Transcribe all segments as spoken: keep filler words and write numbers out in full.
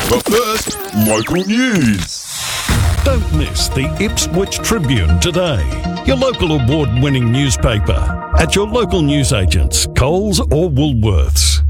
But first, local news. Don't miss the Ipswich Tribune today, your local award-winning newspaper, at your local newsagents, Coles or Woolworths.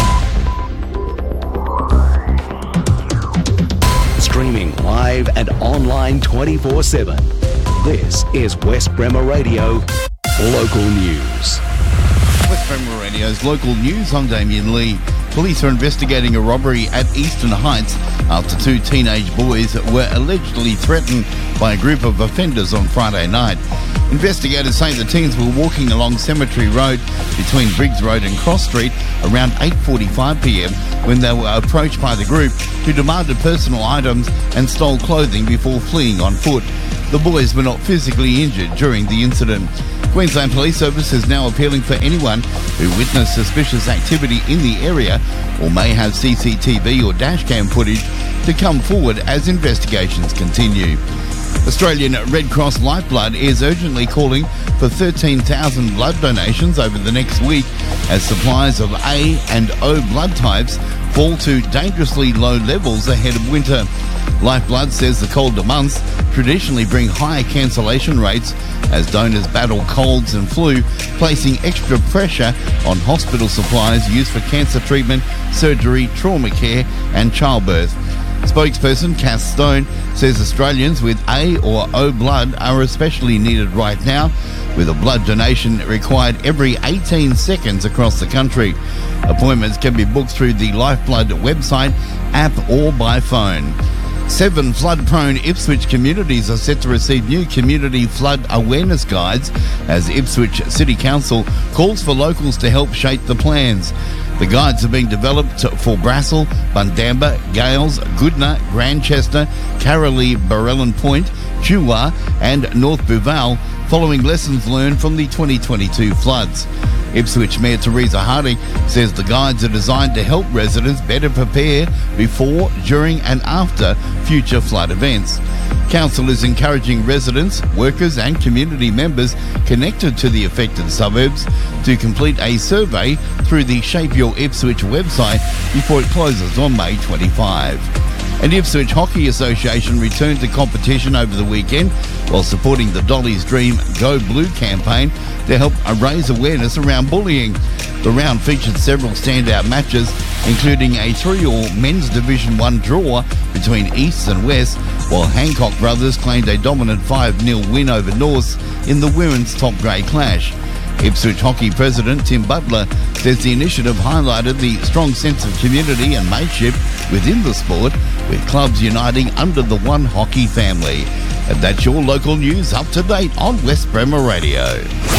Streaming live and online twenty-four seven. This is West Bremer Radio Local News. West Bremer Radio's local news. I'm Damien Lee. Police are investigating a robbery at Eastern Heights after two teenage boys were allegedly threatened by a group of offenders on Friday night. Investigators say the teens were walking along Cemetery Road between Briggs Road and Cross Street around eight forty-five p m when they were approached by the group, who demanded personal items and stole clothing before fleeing on foot. The boys were not physically injured during the incident. Queensland Police Service is now appealing for anyone who witnessed suspicious activity in the area or may have C C T V or dashcam footage to come forward as investigations continue. Australian Red Cross Lifeblood is urgently calling for thirteen thousand blood donations over the next week as supplies of A and O blood types fall to dangerously low levels ahead of winter. Lifeblood says the colder months traditionally bring higher cancellation rates as donors battle colds and flu, placing extra pressure on hospital supplies used for cancer treatment, surgery, trauma care and childbirth. Spokesperson Cass Stone says Australians with A or O blood are especially needed right now, with a blood donation required every eighteen seconds across the country. Appointments can be booked through the Lifeblood website, app or by phone. Seven flood-prone Ipswich communities are set to receive new community flood awareness guides as Ipswich City Council calls for locals to help shape the plans. The guides are being developed for Brassel, Bundamba, Gales, Goodna, Grantchester, Carolee, Barellan Point, Chuwa and North Buval, following lessons learned from the twenty twenty-two floods. Ipswich Mayor Teresa Harding says the guides are designed to help residents better prepare before, during and after future flood events. Council is encouraging residents, workers and community members connected to the affected suburbs to complete a survey through the Shape Your Ipswich website before it closes on May twenty-fifth. And Ipswich Hockey Association returned to competition over the weekend while supporting the Dolly's Dream Go Blue campaign to help raise awareness around bullying. The round featured several standout matches, including a three-all men's Division one draw between East and West, while Hancock Brothers claimed a dominant five nil win over Norths in the women's top grade clash. Ipswich Hockey President Tim Butler says the initiative highlighted the strong sense of community and mateship within the sport, with clubs uniting under the one hockey family. And that's your local news, up to date on West Bremer Radio.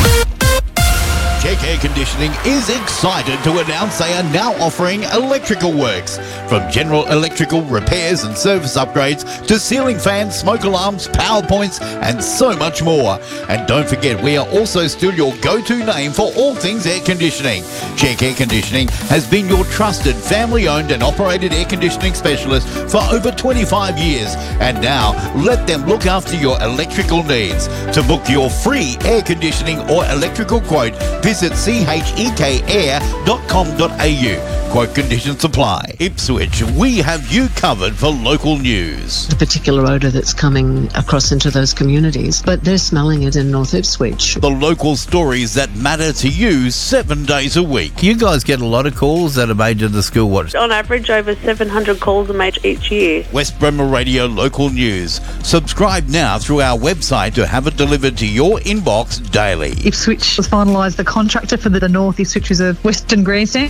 Check Air Conditioning is excited to announce they are now offering electrical works. From general electrical repairs and service upgrades to ceiling fans, smoke alarms, power points and so much more. And don't forget, we are also still your go-to name for all things air conditioning. Check Air Conditioning has been your trusted family-owned and operated air conditioning specialist for over twenty-five years. And now, let them look after your electrical needs. To book your free air conditioning or electrical quote, visit c h e k air dot com dot a u. Quote conditions apply. Ipswich, we have you covered for local news. The particular odour that's coming across into those communities, but they're smelling it in North Ipswich. The local stories that matter to you seven days a week. You guys get a lot of calls that are made to the school watch. On average, over seven hundred calls are made each year. West Bremer Radio Local News. Subscribe now through our website to have it delivered to your inbox daily. Ipswich has finalised the contractor for the North Ipswich Reserve Western Grandstand.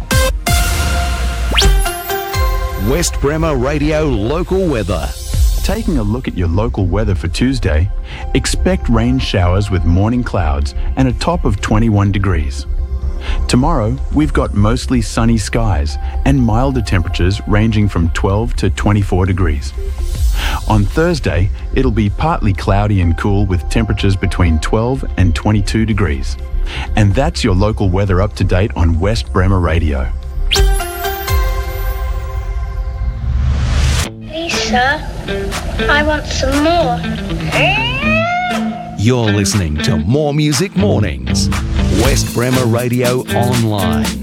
West Bremer Radio Local Weather. Taking a look at your local weather for Tuesday, expect rain showers with morning clouds and a top of twenty-one degrees. Tomorrow, we've got mostly sunny skies and milder temperatures ranging from twelve to twenty-four degrees. On Thursday, it'll be partly cloudy and cool with temperatures between twelve and twenty-two degrees. And that's your local weather up to date on West Bremer Radio. Lisa, I want some more. You're listening to More Music Mornings. West Bremer Radio Online.